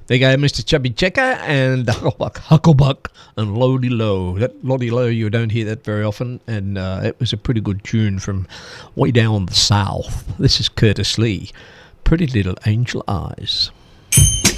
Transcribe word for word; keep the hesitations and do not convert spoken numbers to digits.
There you go, Mister Chubby Checker and Hucklebuck, Hucklebuck and Lodi Low. That Lodi Low, you don't hear that very often, and uh, it was a pretty good tune from way down the south. This is Curtis Lee, Pretty Little Angel Eyes.